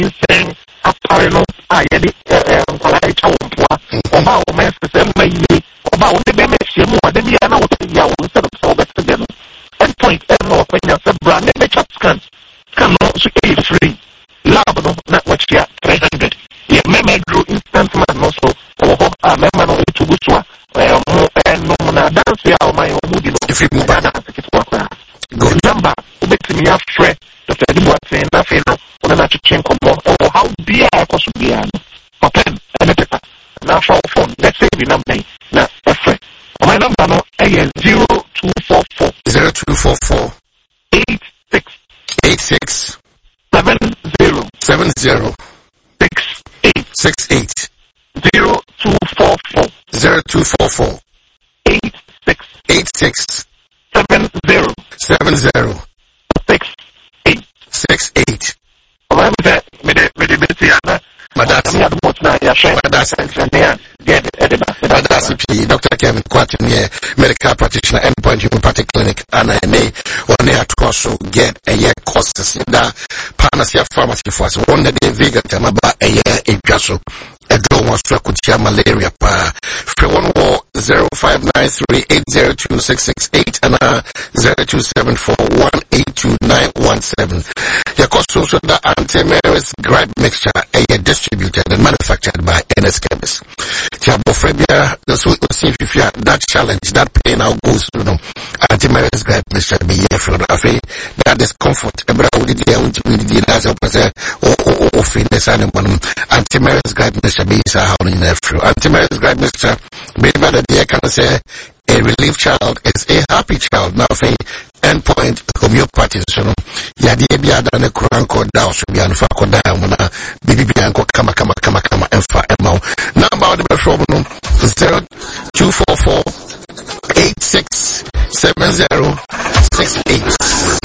saying after no I get it I Oba o men se me yi Oba o ne be me hye mu ade bia na wo ya wo se so be se no end point e no kwanya se brand ne chat scan can no so e free lab no na what ya 300 ye me drew instant man no so o me man no to go so no na dance ya o my o mu di no if you move na go number o be me ya free to tell you what say na fe no o na chichen komo o how bia ko so bia no open and paper na phone let's say the number na friend my number no is 0244 0244 86 70 68 0244 86 70 68 Dr. Kevin Quatin here, medical practitioner, Endpoint Homeopathic Clinic, and one year to also get a year courses in the Panacea Pharmacy for us. One day, vegan, about a year in Jasso. A draw wants to acute malaria. For 0593-802-668 and 0274-182-917. Your cost also the anti-Maris gripe mixture, distributed and manufactured by NS Chemist. Tiabofrebia, the sweet see if you have that challenge, that pain now goes through them. Anti-Maris gripe mixture be here for that discomfort. Anti-Maris gripe mixture be how in the anti-Maris gripe mixture be better the can say a relief child is a happy child. Now for Endpoint homeopathy so no ya de bia da ne kranko down so bia no fa ko down na bibi bia nko kama emfa emma number the phone no 0244 86 70 68